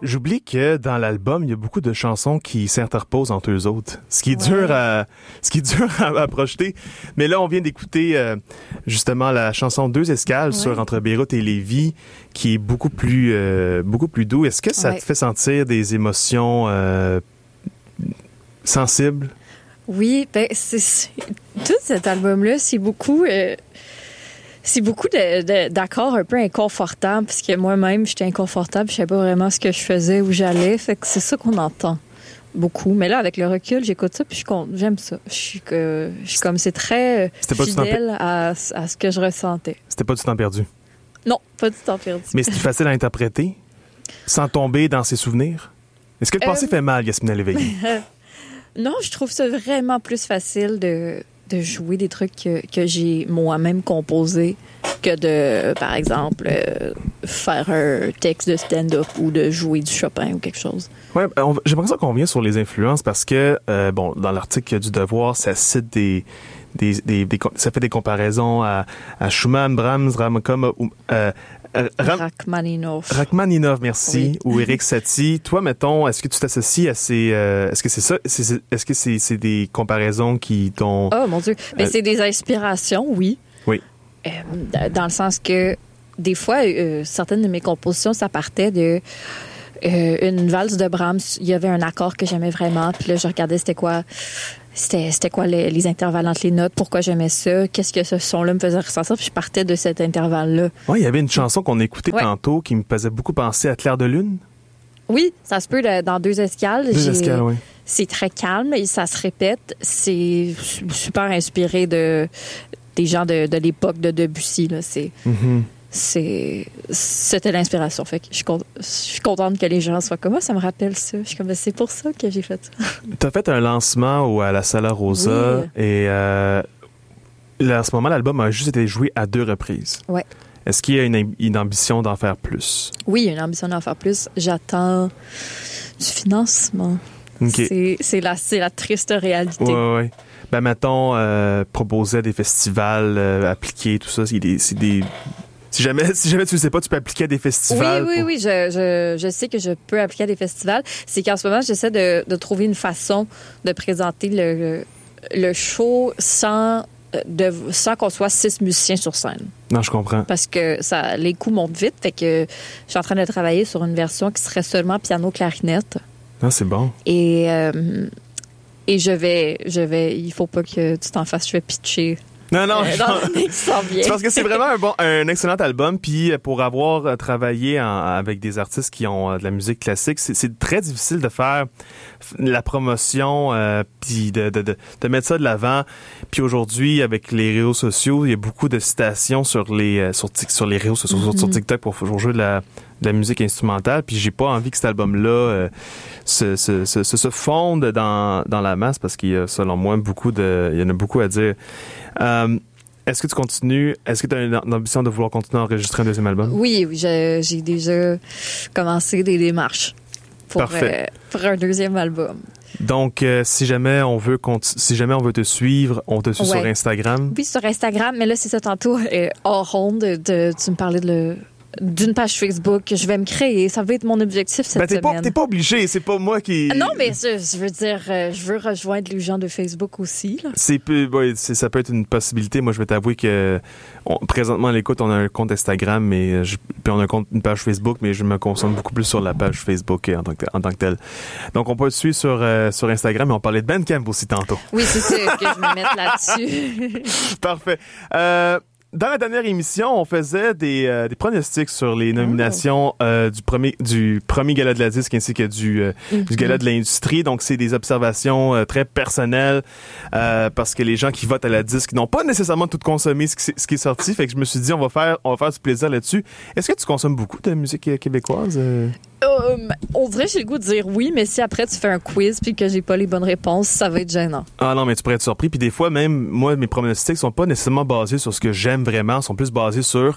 J'oublie que dans l'album, il y a beaucoup de chansons qui s'interposent entre eux autres. Ce qui est dur à projeter. Mais là, on vient d'écouter justement la chanson Deux escales sur Entre Beyrouth et Lévis, qui est beaucoup plus doux. Est-ce que ça te fait sentir des émotions sensibles? Oui, tout cet album-là, c'est beaucoup d'accords un peu inconfortables, parce que moi-même, j'étais inconfortable, je savais pas vraiment ce que je faisais, où j'allais, fait que c'est ça qu'on entend beaucoup. Mais là, avec le recul, j'écoute ça, puis j'aime ça. Je suis comme, c'est très fidèle à ce que je ressentais. C'était pas du temps perdu? Non, pas du temps perdu. Mais c'est facile à interpréter, sans tomber dans ses souvenirs? Est-ce que le passé fait mal, Yasmina Léveillé? Non, je trouve ça vraiment plus facile de jouer des trucs que j'ai moi-même composés que de, par exemple, faire un texte de stand-up ou de jouer du Chopin ou quelque chose. Ouais, j'aimerais ça qu'on revienne sur les influences parce que, dans l'article du Devoir, ça cite ça fait des comparaisons à Schumann, Brahms, Rachmaninov, merci, oui. Ou Erik Satie. Toi, mettons, est-ce que tu t'associes à ces... est-ce que c'est ça? Est-ce que c'est des comparaisons qui t'ont... Oh, mon Dieu. Mais c'est des inspirations, oui. Oui. Dans le sens que, des fois, certaines de mes compositions, ça partait de... une valse de Brahms, il y avait un accord que j'aimais vraiment, puis là, je regardais c'était quoi les intervalles entre les notes, pourquoi j'aimais ça, qu'est-ce que ce son-là me faisait ressentir, puis je partais de cet intervalle-là. Oui, il y avait une chanson qu'on écoutait tantôt qui me faisait beaucoup penser à Clair de Lune. Oui, ça se peut dans Deux escales. Oui. C'est très calme et ça se répète. C'est super inspiré des gens de l'époque de Debussy, là. C'était l'inspiration. Fait que je suis contente que les gens soient comme moi, ça me rappelle ça. Je suis comme, c'est pour ça que j'ai fait ça. Tu as fait un lancement à la Sala Rosa et à ce moment, l'album a juste été joué à 2 reprises. Oui. Est-ce qu'il y a une ambition d'en faire plus? Oui, il y a une ambition d'en faire plus. J'attends du financement. Okay. C'est la triste réalité. Oui. Ben, mettons, proposer à des festivals, appliquer, tout ça, c'est des... Si jamais tu ne sais pas, tu peux appliquer à des festivals. Oui, je sais que je peux appliquer à des festivals. C'est qu'en ce moment, j'essaie de trouver une façon de présenter le show sans qu'on soit 6 musiciens sur scène. Non, je comprends. Parce que les coûts montent vite. Fait que je suis en train de travailler sur une version qui serait seulement piano-clarinette. Ah, c'est bon. Et je vais, il faut pas que tu t'en fasses, je vais pitcher. Non, c'est parce que c'est vraiment un excellent album. Puis pour avoir travaillé avec des artistes qui ont de la musique classique, c'est très difficile de faire la promotion puis de mettre ça de l'avant. Puis aujourd'hui, avec les réseaux sociaux, il y a beaucoup de citations sur les réseaux sociaux, sur TikTok pour jouer de la musique instrumentale. Puis j'ai pas envie que cet album-là se fonde dans la masse parce qu'il y a, selon moi, il y en a beaucoup à dire. Est-ce que tu continues? Est-ce que tu as une ambition de vouloir continuer à enregistrer un deuxième album? Oui, j'ai déjà commencé des démarches pour un deuxième album. Donc, si jamais on veut te suivre, on te suit sur Instagram? Oui, sur Instagram, mais là, c'est ça tantôt, hors onde, tu me parlais d'une page Facebook que je vais me créer. Ça va être mon objectif cette semaine. T'es pas obligé, c'est pas moi qui... Non, mais je veux dire, je veux rejoindre les gens de Facebook aussi. Là. Ça peut être une possibilité. Moi, je vais t'avouer que présentement, à l'écoute, on a un compte Instagram, puis on a une page Facebook, mais je me concentre beaucoup plus sur la page Facebook en tant que telle. Donc, on peut te suivre sur Instagram, et on parlait de Bandcamp aussi tantôt. Oui, c'est ça que je me mette là-dessus. Parfait. Dans la dernière émission, on faisait des pronostics sur les nominations du premier gala de la disque ainsi que du gala de l'industrie. Donc, c'est des observations très personnelles parce que les gens qui votent à la disque n'ont pas nécessairement tout consommé ce qui est sorti. Fait que je me suis dit, on va faire du plaisir là-dessus. Est-ce que tu consommes beaucoup de musique québécoise? On dirait que j'ai le goût de dire oui, mais si après tu fais un quiz puis que j'ai pas les bonnes réponses, ça va être gênant. Ah non, mais tu pourrais être surpris. Puis des fois, même, moi, mes pronostics sont pas nécessairement basés sur ce que j'aime vraiment, sont plus basés sur...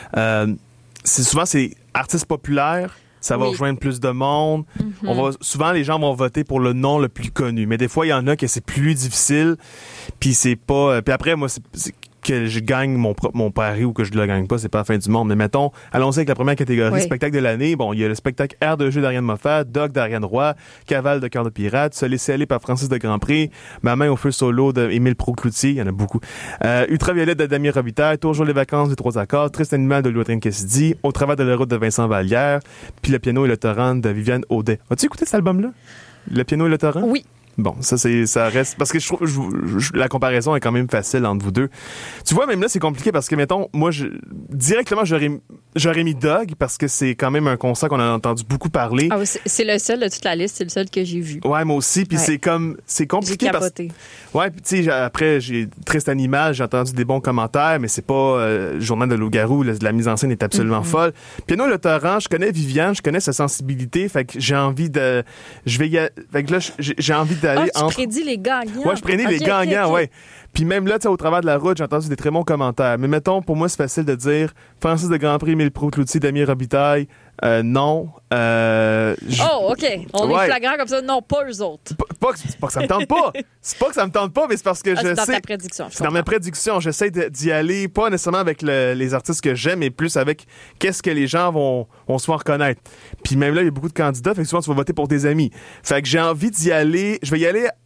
c'est artistes populaires, ça va rejoindre plus de monde. Souvent, les gens vont voter pour le nom le plus connu. Mais des fois, il y en a que c'est plus difficile. Puis c'est pas... Puis après, moi, que je gagne mon pari ou que je le gagne pas, c'est pas la fin du monde. Mais mettons, allons-y avec la première catégorie, spectacle de l'année. Bon, il y a le spectacle Air de jeu d'Ariane Moffat, Doc d'Ariane Roy, Cavale de Cœur de Pirate, Se laisser aller par Francis de Grandpré, Ma main au feu solo de Émile Procloutier, il y en a beaucoup. Ultraviolet de Damien Robitaille, Toujours les vacances des trois accords, Triste animal de Louis-Adrien Cassidy, Au travers de la route de Vincent Vallière, puis Le piano et le torrent de Viviane Audet. As-tu écouté cet album-là? Le piano et le torrent? Oui. Bon, ça reste... Parce que je trouve la comparaison est quand même facile entre vous deux. Tu vois, même là, c'est compliqué parce que, mettons, moi, directement, j'aurais mis Doug parce que c'est quand même un concert qu'on a entendu beaucoup parler. Ah oui, c'est le seul de toute la liste, c'est le seul que j'ai vu. Ouais, moi aussi. Puis c'est compliqué. J'ai capoté. Ouais, puis tu sais, après, j'ai Triste Animal, j'ai entendu des bons commentaires, mais c'est pas Journal de loup-garou, la mise en scène est absolument folle. Piano le torrent, je connais Viviane, je connais sa sensibilité, fait que j'ai envie de... Fait que là, j'ai envie d'aller tu prédis les gagnants. Ouais, je prédis les gagnants, ouais. Puis même là, tu sais, au travers de la route, j'ai entendu des très bons commentaires. Mais mettons, pour moi, c'est facile de dire Francis de Grandpré, Émile Procloutier, Damien Robitaille, non. Oh, OK. On est flagrant comme ça. Non, pas eux autres. C'est pas que ça me tente pas. C'est pas que ça me tente pas, mais c'est parce que je sais... C'est dans ta prédiction. C'est dans ma prédiction. J'essaie d'y aller, pas nécessairement avec les artistes que j'aime, mais plus avec qu'est-ce que les gens vont se faire reconnaître. Puis même là, il y a beaucoup de candidats, fait que souvent, tu vas voter pour tes amis. Fait que j'ai envie d'y aller. Je vais y aller...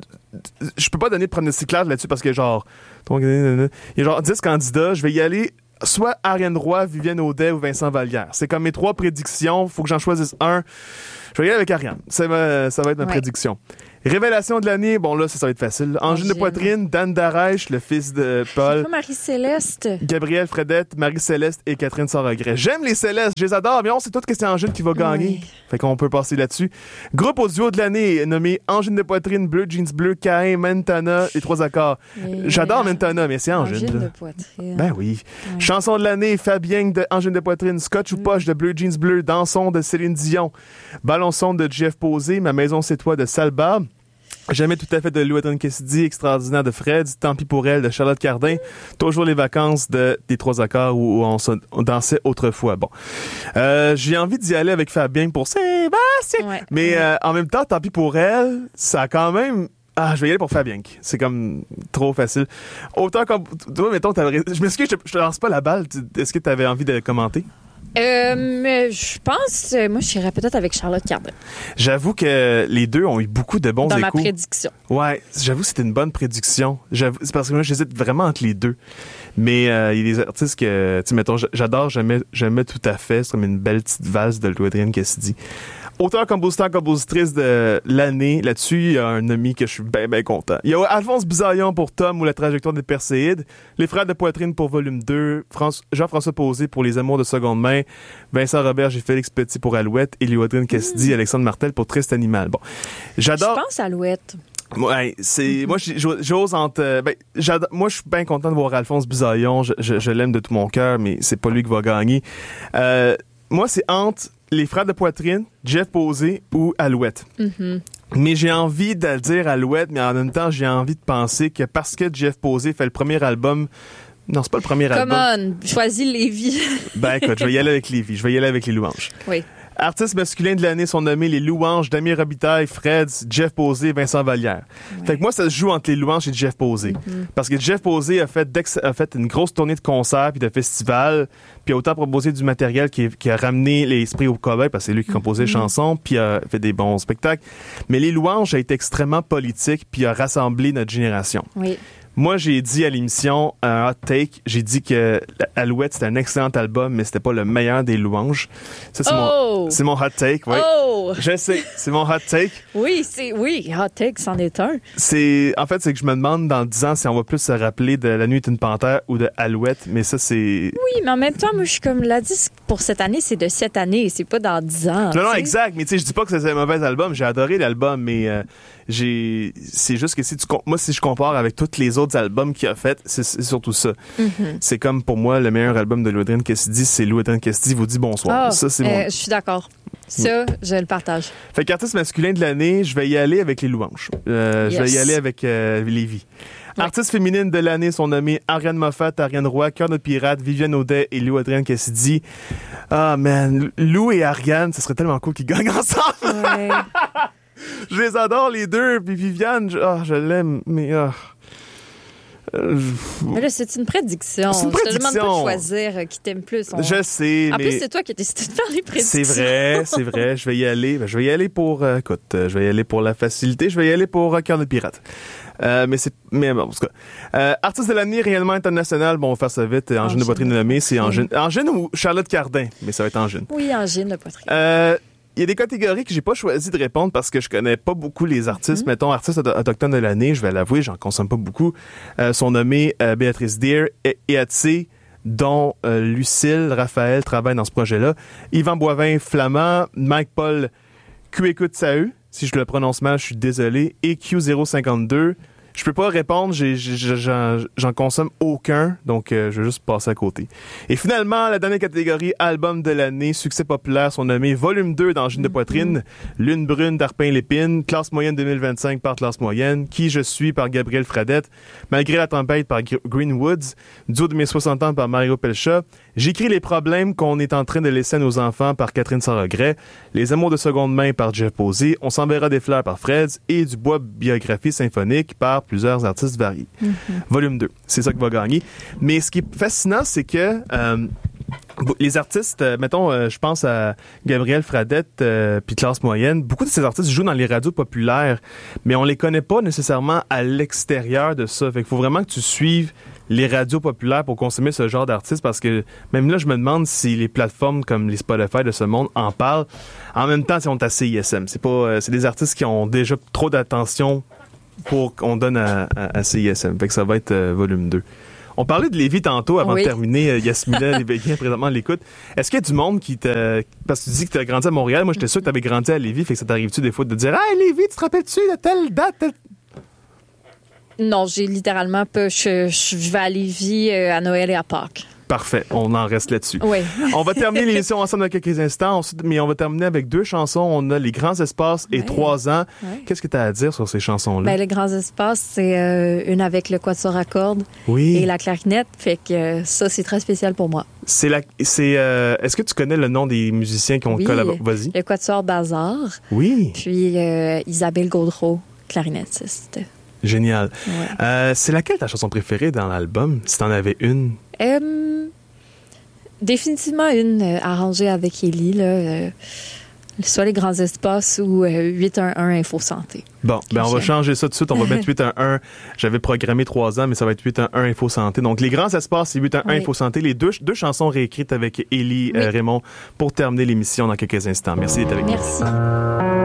Je peux pas donner de pronostic clair là-dessus parce que genre... Il y a genre 10 candidats. Je vais y aller... Soit Ariane Roy, Viviane Audet ou Vincent Vallière. C'est comme mes 3 prédictions. Faut que j'en choisisse un. Je vais y aller avec Ariane. Ça va être ma prédiction. Révélation de l'année, bon là, ça va être facile. Angine de poitrine, Dan Darèche, le fils de Paul. C'est pas Marie-Céleste. Gabrielle Fredette, Marie-Céleste et Catherine sans regret. J'aime les Célestes, je les adore, mais on sait tout que c'est Angine qui va gagner. Fait qu'on peut passer là-dessus. Groupe audio de l'année, nommé Angine de poitrine, Bleu Jeans Bleu, Caïn, Mentana, les trois accords. J'adore Mentana, mais c'est Angine. Angine de poitrine. Ben oui. Ouais. Chanson de l'année, Fabien de Angine de poitrine, Scotch ou poche de Bleu Jeans Bleu, Danson de Céline Dion, Ballon sonde de Jeff Posé, Ma maison c'est toi de Salba. Jamais tout à fait de Louis-Adrien Cassidy, Extraordinaire de Fred, Tant pis pour elle de Charlotte Cardin, Toujours les vacances des trois accords où on dansait autrefois. Bon, j'ai envie d'y aller avec Fabien pour Sébastien, mais en même temps, Tant pis pour elle, ça a quand même... je vais y aller pour Fabien. C'est comme trop facile. Autant comme toi, mettons, je m'excuse, je te lance pas la balle. Est-ce que tu avais envie de commenter? Mais je pense, moi, je irais peut-être avec Charlotte Cardin. J'avoue que les deux ont eu beaucoup de bons échos. Dans ma prédiction. Ouais, j'avoue que c'était une bonne prédiction. C'est parce que moi, j'hésite vraiment entre les deux. Mais il y a des artistes que, tu sais, mettons, j'adore, j'aimais tout à fait. C'est comme une belle petite valse de Louis-Adrien Cassidy. Auteur, compositeur, compositrice de l'année. Là-dessus, il y a un ami que je suis bien content. Il y a Alphonse Bisaillon pour Tom ou La trajectoire des Perséides. Les Frères de Poitrine pour Volume 2. Jean-François Posé pour Les Amours de seconde main. Vincent Roberge et Félix Petit pour Alouette. Et Louis-Adrien Cassidy, Alexandre Martel pour Triste Animal. Bon. J'adore. Je pense Alouette. Ouais, moi j'ose entre moi je suis bien content de voir Alphonse Bisaillon, je l'aime de tout mon cœur, mais c'est pas lui qui va gagner. Moi c'est entre Les Frères de Poitrine, Jeff Posé ou Alouette. Mm-hmm. Mais j'ai envie de le dire Alouette, mais en même temps j'ai envie de penser que parce que Jeff Posé fait le premier album. Non, c'est pas le premier album. Come on, choisis Lévi. Écoute, je vais y aller avec Lévi, je vais y aller avec les louanges. Oui. Artistes masculins de l'année sont nommés les Louanges, Damien Robitaille, Fred, Jeff Posé, Vincent Vallière. Ouais. Fait que moi, ça se joue entre les Louanges et Jeff Posé. Mm-hmm. Parce que Jeff Posé a fait une grosse tournée de concerts puis de festivals, puis a autant proposé du matériel qui a ramené l'esprit au cobaye, parce que c'est lui qui composait les chansons, puis a fait des bons spectacles. Mais les Louanges a été extrêmement politique, puis a rassemblé notre génération. Oui. Moi, j'ai dit à l'émission, un hot take, j'ai dit que Alouette, c'était un excellent album, mais c'était pas le meilleur des louanges. Ça, c'est mon hot take, oui. Oh! Je sais, c'est mon hot take. Oui, hot take, c'en est un. En fait, c'est que je me demande dans 10 ans si on va plus se rappeler de La nuit est une panthère ou de Alouette, mais ça, c'est... Oui, mais en même temps, moi, je suis comme l'a dit, pour cette année, c'est de cette année, c'est pas dans 10 ans. Non, exact, mais tu sais, je dis pas que c'est un mauvais album, j'ai adoré l'album, mais c'est juste que si je compare avec tous les autres albums qu'il a fait, c'est surtout ça. Mm-hmm. C'est comme pour moi le meilleur album de Louis-Adrien Cassidy, c'est Louis-Adrien Cassidy vous dit bonsoir. Ça c'est je suis d'accord. Ça, je le partage. Fait qu'artiste masculin de l'année, je vais y aller avec les louanges. Je vais y aller avec Lévi. Ouais. Artistes féminines de l'année sont nommées Ariane Moffat, Ariane Roy, Cœur de Pirate, Viviane Audet et Louis-Adrien Cassidy. Ah man, Lou et Ariane, ce serait tellement cool qu'ils gagnent ensemble. Ouais. Je les adore les deux, puis Viviane, je l'aime, mais Mais là, c'est une prédiction. C'est une Je te demande pas de prédiction. choisir qui t'aime plus. Je sais, En mais... plus, c'est toi qui as décidé de faire les prédictions. C'est vrai. Je vais y aller. Je vais y aller pour... écoute, je vais y aller pour la facilité. Je vais y aller pour Cœur de pirate. Mais bon, en tout cas. Artiste de l'année réellement international. Bon, on va faire ça vite. Angine de poitrine nommée. C'est Angine ou Charlotte Cardin. Mais ça va être Angine. Oui, Angine de poitrine. Il y a des catégories que j'ai pas choisi de répondre parce que je connais pas beaucoup les artistes. Mettons, artiste autochtone de l'année, je vais l'avouer, j'en consomme pas beaucoup. Sont nommés Béatrice Deer et Eatsé, dont Lucille Raphaël travaille dans ce projet-là. Yvan Boivin, Flamand, Mike Paul, Kwekut Sahu, si je le prononce mal, je suis désolé, et Q052. Je peux pas répondre, j'en consomme aucun, donc je vais juste passer à côté. Et finalement, la dernière catégorie, album de l'année, succès populaire, sont nommés Volume 2 d'Angine de poitrine, Lune brune d'Arpin-Lépine, Classe moyenne 2025 par Classe moyenne, Qui je suis par Gabriel Fradette, Malgré la tempête par Green Woods, Duo de mes 60 ans par Mario Pelcha, J'écris les problèmes qu'on est en train de laisser à nos enfants par Catherine Sans Regret, Les amours de seconde main par Jeff Posey, On s'enverra des fleurs par Freds et Du bois biographie symphonique par plusieurs artistes variés. Volume 2, c'est ça qui va gagner. Mais ce qui est fascinant, c'est que les artistes, mettons, je pense à Gabriel Fradette puis Classe moyenne, beaucoup de ces artistes jouent dans les radios populaires, mais on les connaît pas nécessairement à l'extérieur de ça. Fait qu'il faut vraiment que tu suives les radios populaires pour consommer ce genre d'artistes, parce que même là, je me demande si les plateformes comme les Spotify de ce monde en parlent. En même temps, si on est à CISM, c'est des artistes qui ont déjà trop d'attention pour qu'on donne à CISM. Fait que ça va être volume 2. On parlait de Lévis tantôt avant de terminer. Yasmina Léveguien, présentement, l'écoute. Est-ce qu'il y a du monde qui te... Parce que tu dis que tu as grandi à Montréal. Moi, j'étais sûr que tu avais grandi à Lévis. Fait que ça t'arrive-tu des fois de dire « Hey, Lévis, tu te rappelles-tu de telle date? » Non, j'ai littéralement pas... Je vais à Lévis à Noël et à Pâques. Parfait, on en reste là-dessus. Oui. On va terminer l'émission ensemble dans quelques instants, mais on va terminer avec 2 chansons. On a Les Grands Espaces et 3 ans. Ouais. Qu'est-ce que tu as à dire sur ces chansons-là? Ben, Les Grands Espaces, c'est une avec le quatuor à cordes et la clarinette. Fait que ça, c'est très spécial pour moi. Est-ce que tu connais le nom des musiciens qui ont collaboré? Vas-y. Le quatuor Bazar. Oui. Puis Isabelle Gaudreau, clarinettiste. Génial. Ouais. C'est laquelle ta chanson préférée dans l'album, si t'en avais une? Définitivement une arrangée avec Élie, là. Soit Les Grands Espaces ou 811 Info Santé. Bon, ben on va changer ça tout de suite. On va mettre 811. J'avais programmé 3 ans, mais ça va être 811 Info Santé. Donc, Les Grands Espaces et 811 Info Santé. Les deux chansons réécrites avec Élie Raymond pour terminer l'émission dans quelques instants. Merci d'être avec nous. Merci.